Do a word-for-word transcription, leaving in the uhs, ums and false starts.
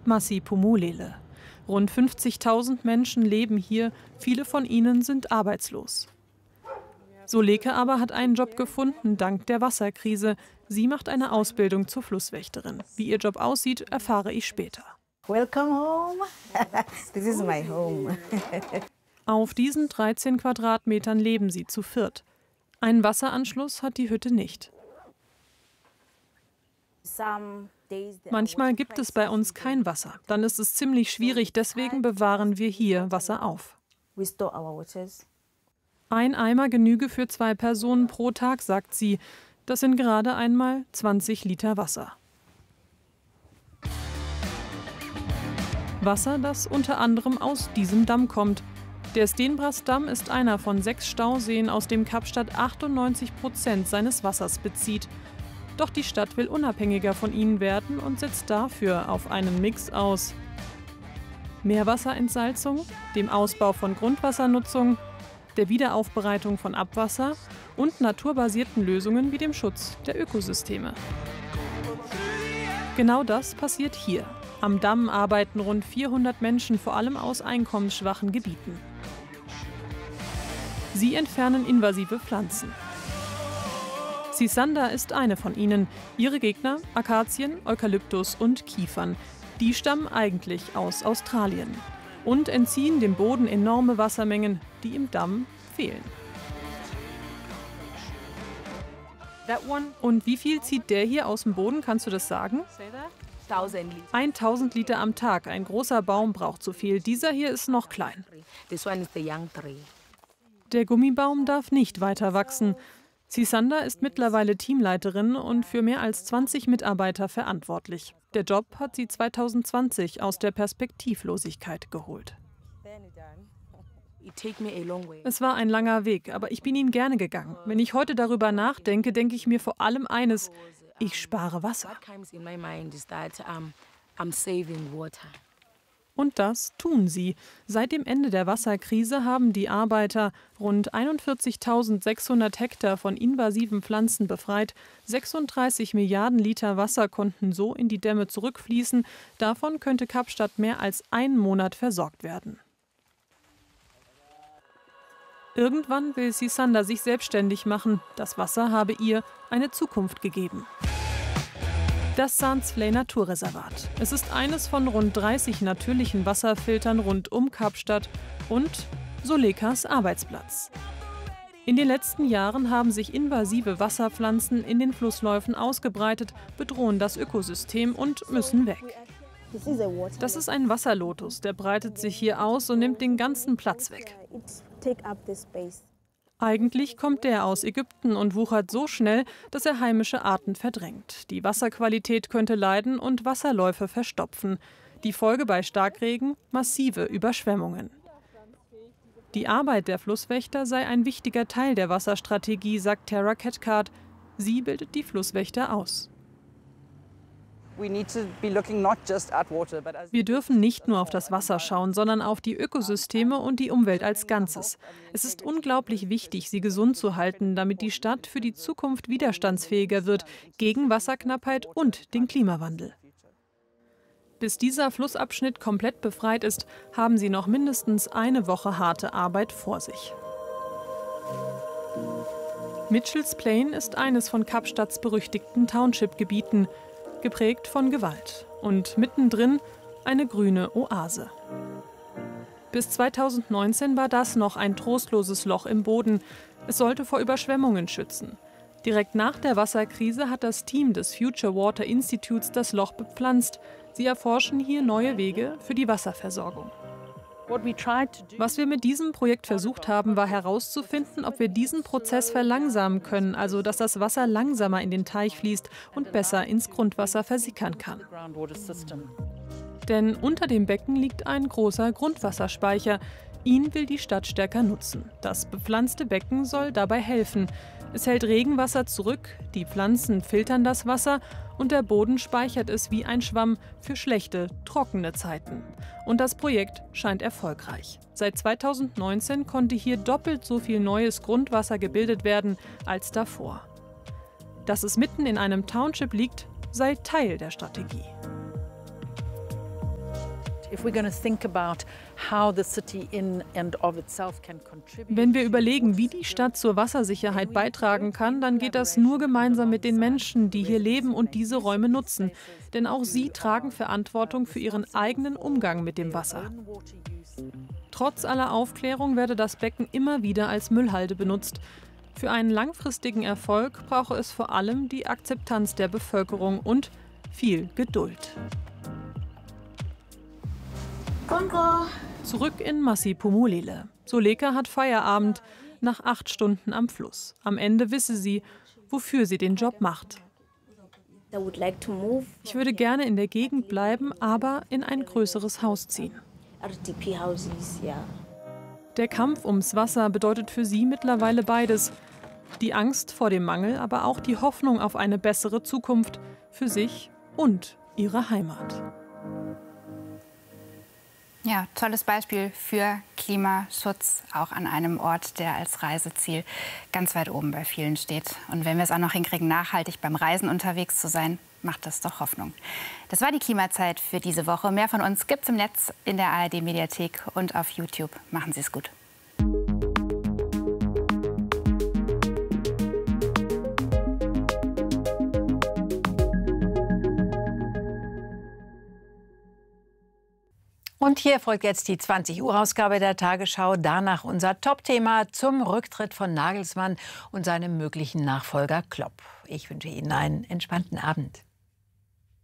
Masiphumelele. Rund fünfzigtausend Menschen leben hier, viele von ihnen sind arbeitslos. Soleke aber hat einen Job gefunden, dank der Wasserkrise. Sie macht eine Ausbildung zur Flusswächterin. Wie ihr Job aussieht, erfahre ich später. Welcome home. This is my home. Auf diesen dreizehn Quadratmetern leben sie zu viert. Einen Wasseranschluss hat die Hütte nicht. Manchmal gibt es bei uns kein Wasser. Dann ist es ziemlich schwierig, deswegen bewahren wir hier Wasser auf. Ein Eimer genüge für zwei Personen pro Tag, sagt sie. Das sind gerade einmal zwanzig Liter Wasser. Wasser, das unter anderem aus diesem Damm kommt. Der Stenbras-Damm ist einer von sechs Stauseen, aus dem Kapstadt achtundneunzig Prozent seines Wassers bezieht. Doch die Stadt will unabhängiger von ihnen werden und setzt dafür auf einen Mix aus Meerwasserentsalzung, dem Ausbau von Grundwassernutzung, der Wiederaufbereitung von Abwasser und naturbasierten Lösungen wie dem Schutz der Ökosysteme. Genau das passiert hier. Am Damm arbeiten rund vierhundert Menschen, vor allem aus einkommensschwachen Gebieten. Sie entfernen invasive Pflanzen. Sisanda ist eine von ihnen. Ihre Gegner Akazien, Eukalyptus und Kiefern. Die stammen eigentlich aus Australien und entziehen dem Boden enorme Wassermengen, die im Damm fehlen. Und wie viel zieht der hier aus dem Boden, kannst du das sagen? tausend Liter am Tag. Ein großer Baum braucht so viel. Dieser hier ist noch klein. Der Gummibaum darf nicht weiter wachsen. Sisanda ist mittlerweile Teamleiterin und für mehr als zwanzig Mitarbeiter verantwortlich. Der Job hat sie zweitausendzwanzig aus der Perspektivlosigkeit geholt. Es war ein langer Weg, aber ich bin ihn gerne gegangen. Wenn ich heute darüber nachdenke, denke ich mir vor allem eines: Ich spare Wasser. Und das tun sie. Seit dem Ende der Wasserkrise haben die Arbeiter rund einundvierzigtausendsechshundert Hektar von invasiven Pflanzen befreit. sechsunddreißig Milliarden Liter Wasser konnten so in die Dämme zurückfließen. Davon könnte Kapstadt mehr als einen Monat versorgt werden. Irgendwann will Sisanda sich selbstständig machen. Das Wasser habe ihr eine Zukunft gegeben. Das Sandsfley Naturreservat. Es ist eines von rund dreißig natürlichen Wasserfiltern rund um Kapstadt und Solekas Arbeitsplatz. In den letzten Jahren haben sich invasive Wasserpflanzen in den Flussläufen ausgebreitet, bedrohen das Ökosystem und müssen weg. Das ist ein Wasserlotus, der breitet sich hier aus und nimmt den ganzen Platz weg. Eigentlich kommt der aus Ägypten und wuchert so schnell, dass er heimische Arten verdrängt. Die Wasserqualität könnte leiden und Wasserläufe verstopfen. Die Folge bei Starkregen: massive Überschwemmungen. Die Arbeit der Flusswächter sei ein wichtiger Teil der Wasserstrategie, sagt Tara Cathcart. Sie bildet die Flusswächter aus. Wir dürfen nicht nur auf das Wasser schauen, sondern auf die Ökosysteme und die Umwelt als Ganzes. Es ist unglaublich wichtig, sie gesund zu halten, damit die Stadt für die Zukunft widerstandsfähiger wird gegen Wasserknappheit und den Klimawandel. Bis dieser Flussabschnitt komplett befreit ist, haben sie noch mindestens eine Woche harte Arbeit vor sich. Mitchells Plain ist eines von Kapstadts berüchtigten Township-Gebieten, geprägt von Gewalt. Und mittendrin eine grüne Oase. Bis zweitausendneunzehn war das noch ein trostloses Loch im Boden. Es sollte vor Überschwemmungen schützen. Direkt nach der Wasserkrise hat das Team des Future Water Institutes das Loch bepflanzt. Sie erforschen hier neue Wege für die Wasserversorgung. Was wir mit diesem Projekt versucht haben, war herauszufinden, ob wir diesen Prozess verlangsamen können, also dass das Wasser langsamer in den Teich fließt und besser ins Grundwasser versickern kann. Denn unter dem Becken liegt ein großer Grundwasserspeicher. Ihn will die Stadt stärker nutzen. Das bepflanzte Becken soll dabei helfen. Es hält Regenwasser zurück, die Pflanzen filtern das Wasser und der Boden speichert es wie ein Schwamm für schlechte, trockene Zeiten. Und das Projekt scheint erfolgreich. Seit zweitausendneunzehn konnte hier doppelt so viel neues Grundwasser gebildet werden als davor. Dass es mitten in einem Township liegt, sei Teil der Strategie. Wenn wir überlegen, wie die Stadt zur Wassersicherheit beitragen kann, dann geht das nur gemeinsam mit den Menschen, die hier leben und diese Räume nutzen. Denn auch sie tragen Verantwortung für ihren eigenen Umgang mit dem Wasser. Trotz aller Aufklärung werde das Becken immer wieder als Müllhalde benutzt. Für einen langfristigen Erfolg brauche es vor allem die Akzeptanz der Bevölkerung und viel Geduld. Zurück in Masiphumelele. Suleka hat Feierabend nach acht Stunden am Fluss. Am Ende wisse sie, wofür sie den Job macht. Ich würde gerne in der Gegend bleiben, aber in ein größeres Haus ziehen. Der Kampf ums Wasser bedeutet für sie mittlerweile beides. Die Angst vor dem Mangel, aber auch die Hoffnung auf eine bessere Zukunft für sich und ihre Heimat. Ja, tolles Beispiel für Klimaschutz, auch an einem Ort, der als Reiseziel ganz weit oben bei vielen steht. Und wenn wir es auch noch hinkriegen, nachhaltig beim Reisen unterwegs zu sein, macht das doch Hoffnung. Das war die Klimazeit für diese Woche. Mehr von uns gibt's im Netz, in der A R D-Mediathek und auf YouTube. Machen Sie es gut. Und hier folgt jetzt die zwanzig Uhr Ausgabe der Tagesschau. Danach unser Top-Thema zum Rücktritt von Nagelsmann und seinem möglichen Nachfolger Klopp. Ich wünsche Ihnen einen entspannten Abend.